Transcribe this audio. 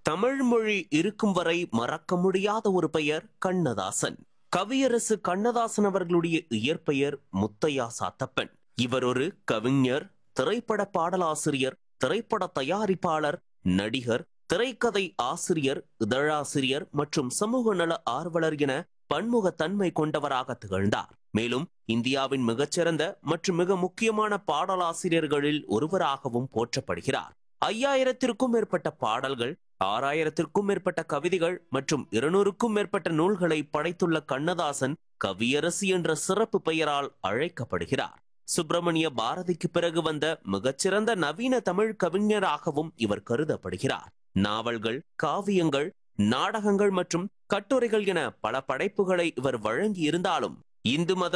தமிழ் மொழி இருக்கும் வரை மறக்க முடியாத ஒரு பெயர் கண்ணதாசன். கவியரசு கண்ணதாசன் அவர்களுடைய இயற்பெயர் முத்தையா சாத்தப்பன். இவர் ஒரு கவிஞர், திரைப்பட பாடலாசிரியர், திரைப்பட தயாரிப்பாளர், நடிகர், திரைக்கதை ஆசிரியர், இதழாசிரியர் மற்றும் சமூக நல ஆர்வலர் என பன்முகத்தன்மை கொண்டவராக திகழ்ந்தார். மேலும் இந்தியாவின் மிகச்சிறந்த மற்றும் மிக முக்கியமான பாடலாசிரியர்களில் ஒருவராகவும் போற்றப்படுகிறார். 5000த்திற்கும் மேற்பட்ட பாடல்கள், 6000த்திற்கும் மேற்பட்ட கவிதைகள் மற்றும் 200க்கும் மேற்பட்ட நூல்களை படைத்துள்ள கண்ணதாசன் கவியரசு என்ற சிறப்பு பெயரால் அழைக்கப்படுகிறார். சுப்பிரமணிய பாரதிக்கு பிறகு வந்த மிகச்சிறந்த நவீன தமிழ் கவிஞராகவும் இவர் கருதப்படுகிறார். நாவல்கள், காவியங்கள், நாடகங்கள் மற்றும் கட்டுரைகள் என பல படைப்புகளை இவர் வழங்கி இருந்தாலும் இந்து மத